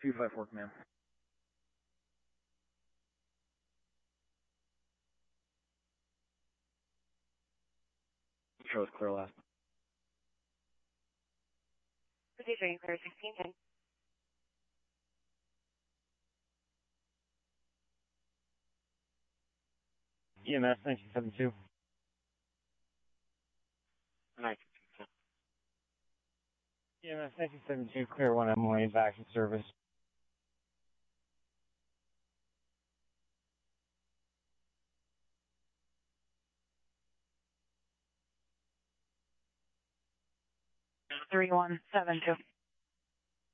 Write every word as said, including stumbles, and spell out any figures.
two five four, command. Shows clear last. Procedure clear sixteen ten. E M S nineteen seventy-two. nineteen. E M S nineteen seventy-two, clear one Emily, back in service. three one seven two.